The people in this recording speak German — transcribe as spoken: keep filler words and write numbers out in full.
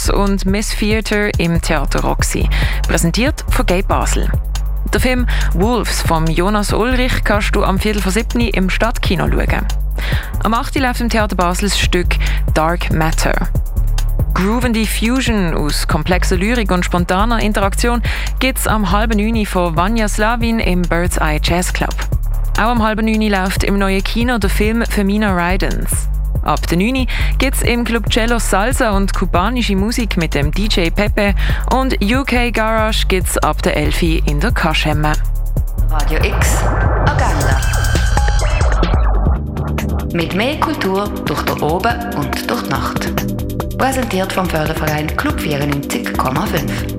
Boss und Miss Theater im Theater Roxy. Präsentiert von Gabe Basel. Den Film «Wolves» von Jonas Ulrich kannst du am Viertel vor siebni im Stadtkino schauen. Am acht läuft im Theater Basel das Stück «Dark Matter». Groovende Fusion aus komplexer Lyrik und spontaner Interaktion gibt's am halben neun von Vanya Slavin im Bird's Eye Jazz Club. Auch am halben neun läuft im neuen Kino der Film «Femina Ridens». Ab der neun gibt's im Club Cello Salsa und kubanische Musik mit dem D J Pepe und U K Garage gibt's ab der elf in der Kaschemme. Radio X Agenda. Mit mehr Kultur durch den Oben und durch die Nacht. Präsentiert vom Förderverein Club vierundneunzig Komma fünf.